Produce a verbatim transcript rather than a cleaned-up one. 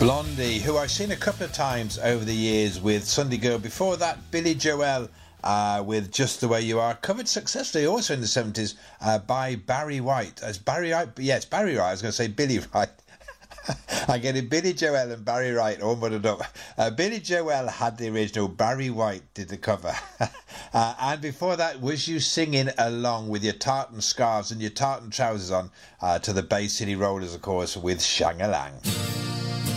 Blondie, who I've seen a couple of times over the years with Sunday Girl. Before that, Billy Joel uh, with Just the Way You Are, covered successfully also in the seventies uh, by Barry White. As Barry White, yes, Barry White. I was going to say Billy Wright. I'm getting Billy Joel and Barry White all muddled up. Uh, Billy Joel had the original, Barry White did the cover. uh, and before that, was you singing along with your tartan scarves and your tartan trousers on uh, to the Bay City Rollers, of course, with Shang-a-Lang.